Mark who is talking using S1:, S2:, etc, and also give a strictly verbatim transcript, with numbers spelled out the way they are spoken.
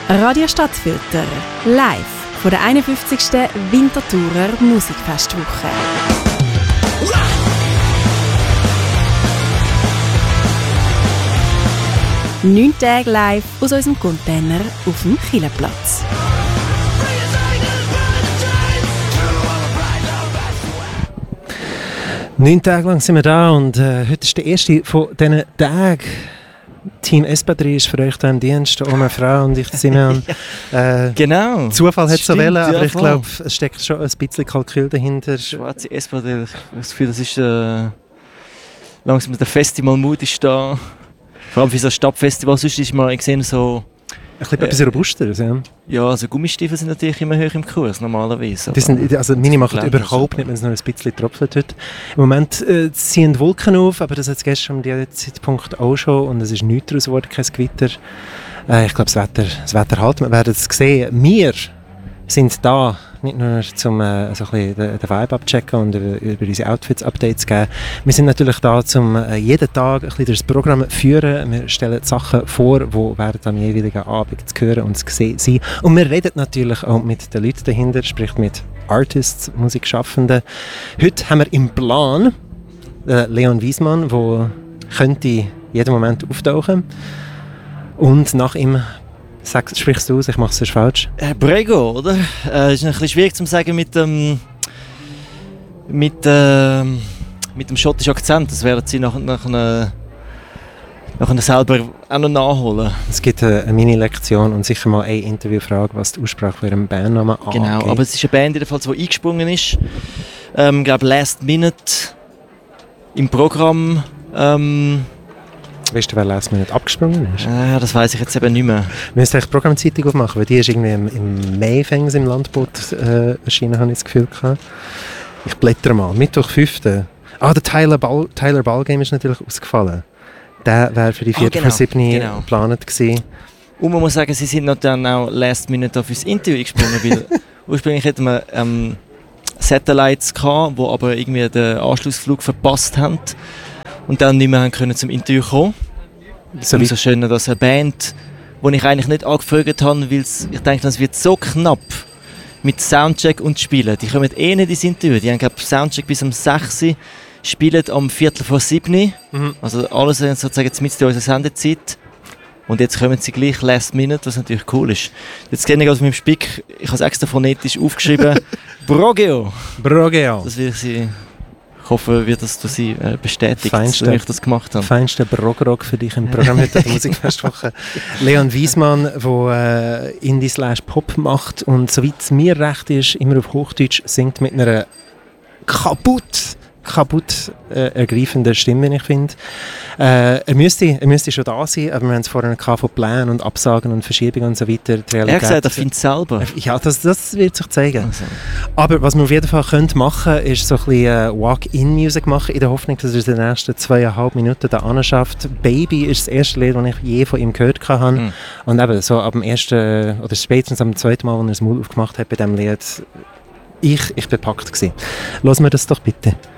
S1: Radio Stadtfilter, live von der einundfünfzigsten Winterthurer Musikfestwoche. Neun Tage live aus unserem Container auf dem Kielerplatz.
S2: Neun Tage lang sind wir da und äh, heute ist der erste von diesen Tagen. Team Espadrille ist für euch da im Dienst, Oma Frau und ich, Simeon. Äh,
S3: genau.
S2: Zufall hat es so wollen, aber
S3: ja,
S2: ich glaube, es steckt schon ein bisschen Kalkül dahinter.
S3: Schwarze Espadrille, ich habe das Gefühl, das ist äh, langsam der Festival-Mood ist da. Vor allem für so ein Stadtfestival, sonst ist man gesehen so...
S2: Ein bisschen, äh, bisschen robuster, ja.
S3: Ja, also Gummistiefel sind natürlich immer höher im Kurs, normalerweise.
S2: Die sind, also meine machen überhaupt nicht, wenn es noch ein bisschen tropft heute. Im Moment äh, ziehen Wolken auf, aber das hat es gestern um diesen Zeitpunkt auch schon und es ist nichts daraus geworden, kein Gewitter. Äh, ich glaube, das Wetter, das Wetter halt, wir werden es sehen. Wir sind da, nicht nur um äh, so ein bisschen den, den Vibe abzuchecken und über, über unsere Outfits-Updates zu geben. Wir sind natürlich da, um äh, jeden Tag ein bisschen das Programm zu führen. Wir stellen Sachen vor, die während am jeweiligen Abend zu hören und zu sehen sind. Und wir reden natürlich auch mit den Leuten dahinter, sprich mit Artists, Musikschaffenden. Heute haben wir im Plan äh, Leon Wiesmann, der könnte jeden Moment auftauchen. Und nach ihm Sag, sprichst du aus, ich mache es sonst falsch.
S3: Äh, Brego, oder? Äh, ist ein bisschen schwierig zu sagen mit dem mit, äh, mit dem schottischen Akzent. Das werden sie nach, nach, einer, nach einer selber auch noch nachholen.
S2: Es gibt eine, eine Mini-Lektion und sicher mal eine Interviewfrage, was die Aussprache von ihrem Bandnamen angeht.
S3: Genau, aber es ist eine Band, die eingesprungen ist. Ähm, ich glaube, Last Minute im Programm. Ähm,
S2: Weißt du, wer Last Minute abgesprungen ist?
S3: Äh, das weiss ich jetzt eben nicht mehr.
S2: Wir müssen die Programmzeitung aufmachen, weil die ist irgendwie im, im Mai fängs im Landboot äh, erschienen, habe ich das Gefühl gehabt. Ich blätter mal. Mittwoch fünften Ah, der Tyler, Ball, Tyler Ballgame ist natürlich ausgefallen. Der wäre für die vierte
S3: ah, genau,
S2: vor sieben
S3: genau.
S2: geplant gewesen.
S3: Und man muss sagen, sie sind noch dann auch Last Minute auf das Interview gesprungen, weil ursprünglich hätten wir ähm, Satellites gehabt, die aber irgendwie den Anschlussflug verpasst haben. Und dann nicht mehr haben können zum Interview kommen. So umso schöner, dass eine Band, die ich eigentlich nicht angefragt habe, weil ich denke, das wird so knapp mit Soundcheck und Spielen. Die kommen eh nicht ins Interview. Die haben glaube Soundcheck bis um sechs, spielen am Viertel vor sieben. Mhm. Also alles sozusagen mit in unserer Sendezeit. Und jetzt kommen sie gleich Last Minute, was natürlich cool ist. Jetzt kenne ich auf meinem Spick, ich habe es extra phonetisch aufgeschrieben, Brogeo.
S2: Brogeo.
S3: Das will ich sie... Ich hoffe, wird das durch Sie äh, bestätigt,
S2: feinste,
S3: dass ich das gemacht habe.
S2: Feinster Brogrock für dich im Programm heute der Musikfestwoche. Leon Wiesmann, der äh, Indie-Slash-Pop macht und soweit es mir recht ist, immer auf Hochdeutsch singt mit einer kaputt, kaputt äh, ergreifenden Stimme, ich finde. Äh, er, müsste, er müsste schon da sein, aber wir haben es vorhin von Plänen und Absagen und Verschiebungen und so weiter. Die Realität,
S3: er hat gesagt, er findet es selber.
S2: Ja, das, das wird sich zeigen.
S3: Also.
S2: Aber was wir auf jeden Fall können machen können, ist so ein bisschen äh, Walk-in-Music machen, in der Hoffnung, dass er in den nächsten zweieinhalb Minuten da anschafft. Baby ist das erste Lied, das ich je von ihm gehört habe. Mm. Und eben so ab dem ersten, oder spätestens am zweiten Mal, als er das Maul aufgemacht hat bei diesem Lied, ich, ich bepackt gewesen. Lassen wir das doch bitte.